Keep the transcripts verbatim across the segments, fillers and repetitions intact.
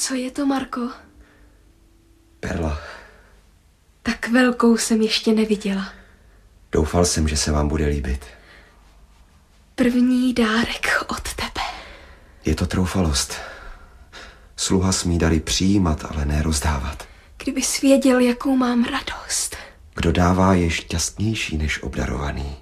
Co je to, Marko? Perla. Tak velkou jsem ještě neviděla. Doufal jsem, že se vám bude líbit. První dárek od tebe. Je to troufalost. Sluha smí dary přijímat, ale ne rozdávat. Kdybys věděl, jakou mám radost. Kdo dává, je šťastnější než obdarovaný.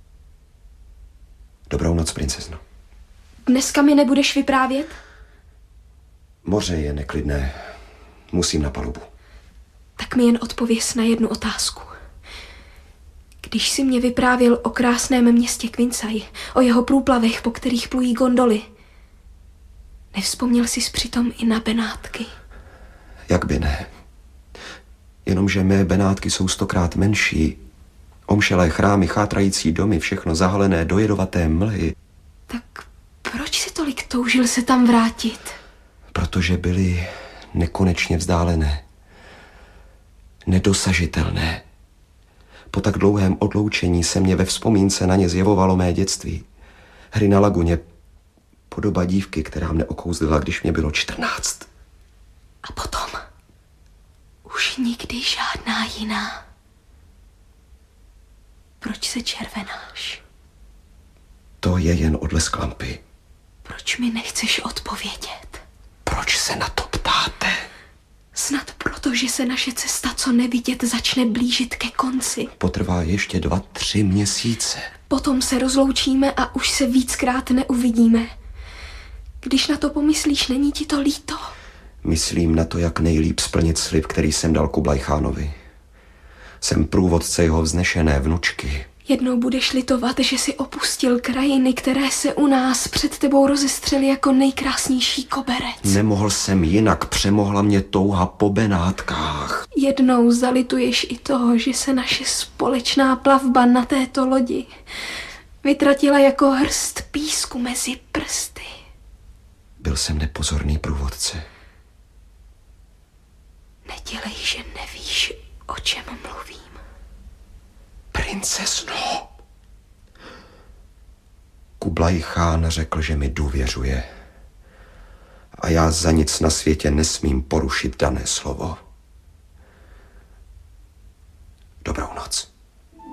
Dobrou noc, princezno. Dneska mi nebudeš vyprávět? Moře je neklidné. Musím na palubu. Tak mi jen odpověz na jednu otázku. Když jsi mě vyprávěl o krásném městě Quinsay, o jeho průplavech, po kterých plují gondoly, nevzpomněl jsi přitom i na Benátky? Jak by ne? Jenomže mé Benátky jsou stokrát menší. Omšelé chrámy, chátrající domy, všechno zahalené do jedovaté mlhy. Tak proč si tolik toužil se tam vrátit? Protože byly nekonečně vzdálené. Nedosažitelné. Po tak dlouhém odloučení se mě ve vzpomínce na ně zjevovalo mé dětství. Hry na laguně, podoba dívky, která mne okouzlila, když mě bylo čtrnáct. A potom už nikdy žádná jiná. Proč se červenáš? To je jen odlesk lampy. Proč mi nechceš odpovědět? Proč se na to ptáte? Snad proto, že se naše cesta, co nevidět, začne blížit ke konci. Potrvá ještě dva, tři měsíce. Potom se rozloučíme a už se víckrát neuvidíme. Když na to pomyslíš, není ti to líto? Myslím na to, jak nejlíp splnit slib, který jsem dal Kublaj Chánovi. Jsem průvodce jeho vznešené vnučky. Jednou budeš litovat, že si opustil krajiny, které se u nás před tebou rozestřely jako nejkrásnější koberec. Nemohl jsem jinak, přemohla mě touha po Benátkách. Jednou zalituješ i toho, že se naše společná plavba na této lodi vytratila jako hrst písku mezi prsty. Byl jsem nepozorný průvodce. Nedělej, že nevíš, o čem mluvím. Princezno. Kublaj Chán řekl, že mi důvěřuje. A já za nic na světě nesmím porušit dané slovo.